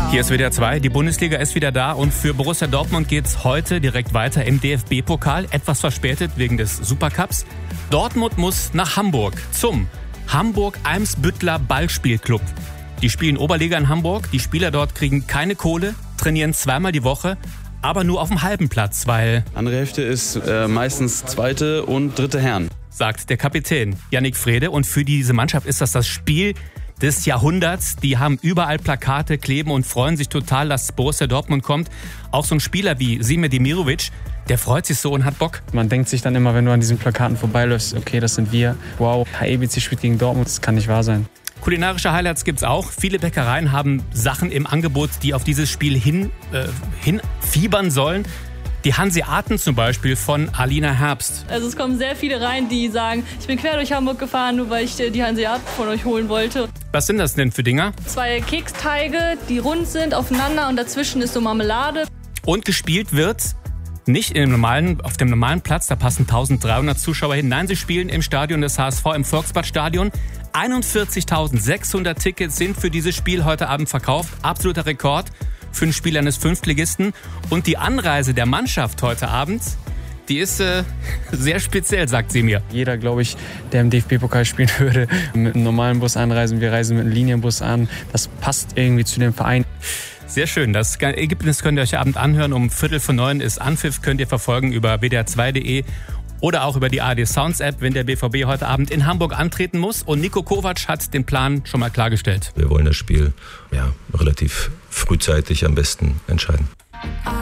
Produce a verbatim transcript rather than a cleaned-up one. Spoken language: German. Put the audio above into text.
Hier ist W D R zwei, die Bundesliga ist wieder da und für Borussia Dortmund geht's heute direkt weiter im D F B-Pokal, etwas verspätet wegen des Supercups. Dortmund muss nach Hamburg zum Hamburg-Eimsbüttler Ballspielclub. Die spielen Oberliga in Hamburg, die Spieler dort kriegen keine Kohle, trainieren zweimal die Woche, aber nur auf dem halben Platz, weil... Andere Hälfte ist äh, meistens zweite und dritte Herren, sagt der Kapitän Yannick Frede, und für diese Mannschaft ist das das Spiel des Jahrhunderts. Die haben überall Plakate kleben und freuen sich total, dass Borussia Dortmund kommt. Auch so ein Spieler wie Sime Demirovic, der freut sich so und hat Bock. Man denkt sich dann immer, wenn du an diesen Plakaten vorbeiläufst, okay, das sind wir. Wow, H E B C spielt gegen Dortmund, das kann nicht wahr sein. Kulinarische Highlights gibt's auch. Viele Bäckereien haben Sachen im Angebot, die auf dieses Spiel hin, äh, hinfiebern sollen. Die Hanseaten zum Beispiel von Alina Herbst. Also es kommen sehr viele rein, die sagen, ich bin quer durch Hamburg gefahren, nur weil ich die Hanseaten von euch holen wollte. Was sind das denn für Dinger? Zwei Keksteige, die rund sind, aufeinander, und dazwischen ist so Marmelade. Und gespielt wird nicht im normalen, auf dem normalen Platz, da passen eintausenddreihundert Zuschauer hin. Nein, sie spielen im Stadion des H S V, im Volksbadstadion. einundvierzigtausendsechshundert Tickets sind für dieses Spiel heute Abend verkauft. Absoluter Rekord für ein Spiel eines Fünftligisten. Und die Anreise der Mannschaft heute Abend, die ist äh, sehr speziell, sagt sie mir. Jeder, glaube ich, der im D F B-Pokal spielen würde, mit einem normalen Bus anreisen. Wir reisen mit einem Linienbus an. Das passt irgendwie zu dem Verein. Sehr schön. Das Ergebnis könnt ihr euch Abend anhören. Um Viertel vor neun ist Anpfiff, könnt ihr verfolgen über w d r zwei punkt de oder auch über die A R D Sounds App, wenn der B V B heute Abend in Hamburg antreten muss. Und Niko Kovac hat den Plan schon mal klargestellt. Wir wollen das Spiel ja, relativ frühzeitig am besten entscheiden.